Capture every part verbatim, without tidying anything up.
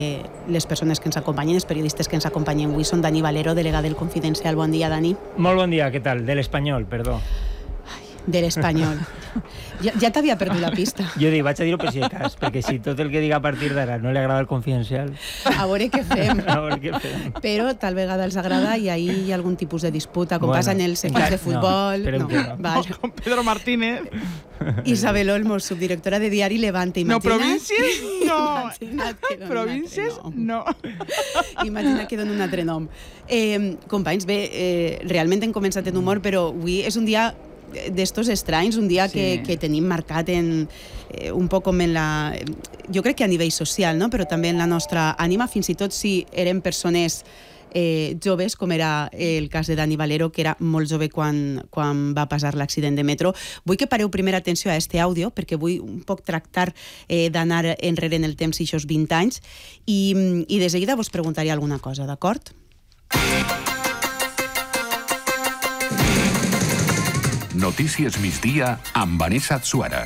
les persones que ens acompanyen, els periodistes que ens acompanyen avui són Dani Valero, delegada del Confidencial. Bon dia, Dani. Molt bon dia, què tal? De l'Espanyol, perdó. Ai, de l'Espanyol. Ja, ja t'havia perdut la pista. Jo dic, vaig a dir-ho per si de cas, perquè si tot el que diga a partir d'ara no li agrada el Confidencial... A veure què fem. A veure què fem. Però tal vegada els agrada i ahir hi ha algun tipus de disputa, com Bueno, passa en els equips de futbol. No, no, no. vale. Con Pedro Martínez. Isabel Olmos, subdirectora de Diari Levante. Imagina... No, províncies no. Que Províncies no. Imagina que dono un altre nom. Eh, companys, bé, eh, realment hem començat en humor, però avui és un dia d'estos estranys, un dia sí. que, que tenim marcat en, eh, un poc com en la... Jo crec que a nivell social, no? Però també en la nostra ànima, fins i tot si eren persones eh, joves, com era el cas de Dani Valero, que era molt jove quan, quan va passar l'accident de metro. Vull que pareu primera atenció a este àudio, perquè vull un poc tractar eh, d'anar enrere en el temps i aquests vint anys, i, i de seguida vos preguntaré alguna cosa, d'acord? Notícies migdia amb Vanessa Atsuara.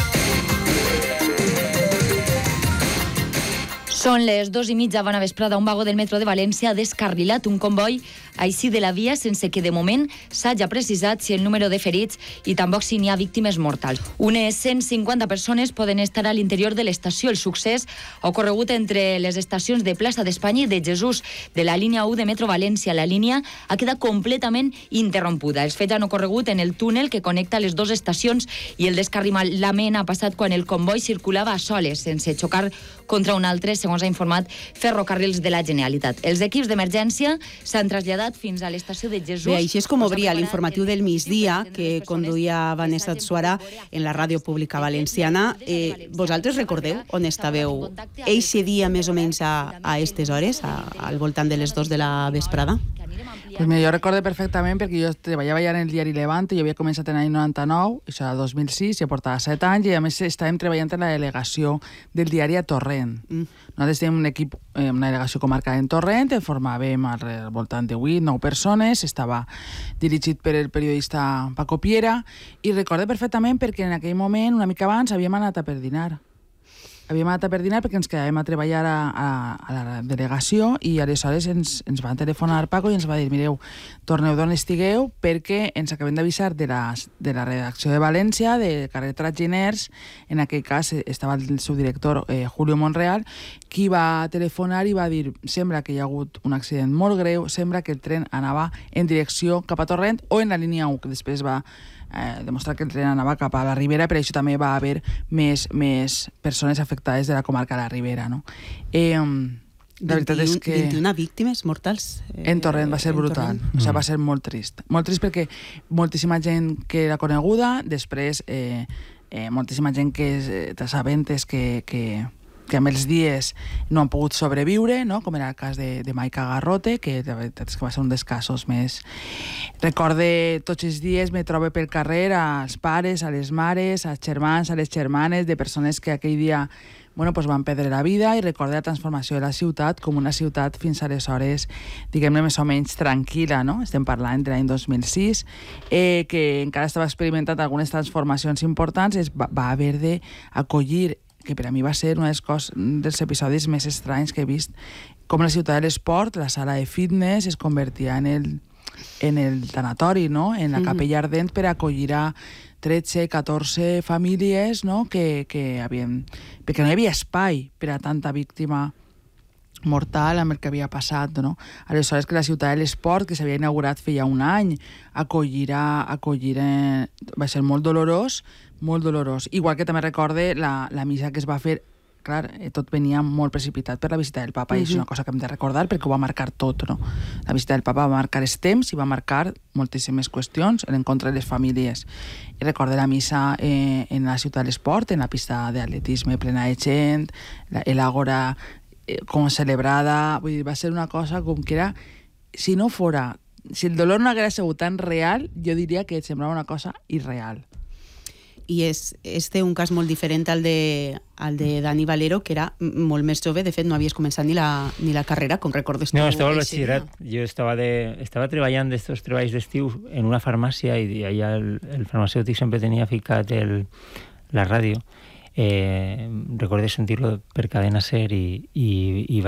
Són les dos i mitja bona vesprada. Un vagó del metro de València ha descarrilat un comboi així de la via sense que de moment s'hagi precisat si el número de ferits i tampoc si n'hi ha víctimes mortals. Unes cent cinquanta persones poden estar a l'interior de l'estació. El succés ha ocorregut entre les estacions de Plaça d'Espanya i de Jesús de la línia u de metro València. La línia ha quedat completament interrompuda. Els fets han ocorregut en el túnel que connecta les dues estacions i el descarrilament ha passat quan el comboi circulava a soles, sense xocar contra un altre, segons ha informat Ferrocarrils de la Generalitat. Els equips d'emergència s'han traslladat fins a l'estació de Jesús. Bé, així és com obria l'informatiu del migdia que conduïa Vanessa Atsuara en la ràdio pública valenciana. Eh, vosaltres recordeu on estàveu eixe dia més o menys a, a estes hores, a, al voltant de les dos de la vesprada? Pues mira, jo recordo perfectament perquè jo treballava ja en el diari Levante, jo havia començat en l'any noranta-nou, això era dos mil sis, ja portava set anys, i a més estàvem treballant en la delegació del diari a Torrent. Mm. Nosaltres teníem un equip, una delegació comarcal en Torrent, en formàvem al voltant de vuit nou persones, estava dirigit per el periodista Paco Piera, i recordo perfectament perquè en aquell moment, una mica abans, havíem anat a per dinar. Havíem anat a per dinar perquè ens quedàvem a treballar a, a, a la delegació i aleshores ens, ens van telefonar Paco i ens va dir, mireu, torneu d'on estigueu perquè ens acabem d'avisar de, la, de la redacció de València, de carrer Traginers, en aquell cas estava el subdirector eh, Julio Monreal, qui va telefonar i va dir, sembla que hi ha hagut un accident molt greu, sembla que el tren anava en direcció cap a Torrent o en la línia u, que després va Eh, demostrar que el tren anava cap a la Ribera, per això també va haver més, més persones afectades de la comarca de la Ribera, no? Eh, la veritat és que... vint-i-una víctimes mortals. Eh, en Torrent va ser brutal, o sigui, va ser molt trist. Molt trist perquè moltíssima gent que era coneguda, després eh, eh, moltíssima gent que eh, t'assabentes que... que que amb els dies no han pogut sobreviure, no? Com era el cas de, de Maica Garrote, que la veritat és que va ser un dels casos més... Recorde tots els dies me trobo pel carrer als pares, a les mares, als germans, a les germanes, de persones que aquell dia bueno, pues van perdre la vida, i recorde la transformació de la ciutat com una ciutat fins aleshores, diguem-ne, més o menys tranquil·la, no? Estem parlant de l'any dos mil sis, eh, que encara estava experimentant algunes transformacions importants, es va, va haver d'acollir, que per a mi va ser un dels, cos, dels episodis més estranys que he vist, com la ciutat de l'esport, la sala de fitness, es convertia en el, en el tanatori, no? En la capella ardent per acollir a tretze, catorze famílies, no? que, que havien... perquè no hi havia espai per a tanta víctima mortal amb el que havia passat, no? Aleshores que la ciutat de l'esport, que s'havia inaugurat feia un any, acollirà, acollirà... va ser molt dolorós, molt dolorós. Igual que també recorde la, la missa que es va fer, clar, tot venia molt precipitat per la visita del papa, uh-huh. i és una cosa que hem de recordar perquè ho va marcar tot, no? La visita del papa va marcar els temps i va marcar moltíssimes qüestions, l'encontre de les famílies. I recorde la missa eh, en la ciutat de l'esport, en la pista d'atletisme plena de gent, l'àgora eh, com celebrada, vull dir, va ser una cosa com que era, si no fora, si el dolor no hagués sigut tan real, jo diria que semblava una cosa irreal. I és, és un cas molt diferent al de, al de Dani Valero, que era molt més jove. De fet, no havies començat ni la, ni la carrera, com recordes tu. No, estava al batxillerat. Jo estava, de, estava treballant d'estos treballs d'estiu en una farmàcia i allà el, el farmacèutic sempre tenia ficat el, la ràdio. Eh, recorde sentir-lo per cadena SER i, i, i va